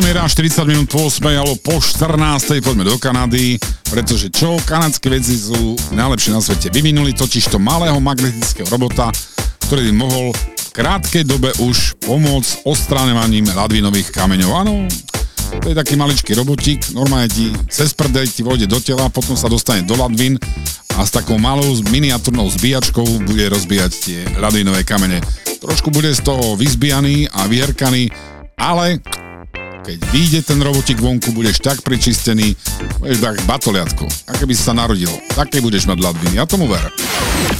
premiéra 40 minút po 8 alebo po 14. Poďme do Kanady, pretože čo? Kanadské vedci sú najlepšie na svete. Vyvinuli totižto malého magnetického robota, ktorý by mohol v krátkej dobe už pomôcť odstráňovaním ladvinových kameňov. Áno, to je taký maličký robotík, normálne ti cez prdel ti vojde do tela, potom sa dostane do ladvín a s takou malou miniatúrnou zbíjačkou bude rozbíjať tie ladvinové kamene. Trošku bude z toho vyzbijaný a vyherkaný, ale keď vyjde ten robotík vonku, budeš tak pričistený, budeš tak batoliatko. A keby si sa narodil, také budeš mať ladviny. Ja tomu ver.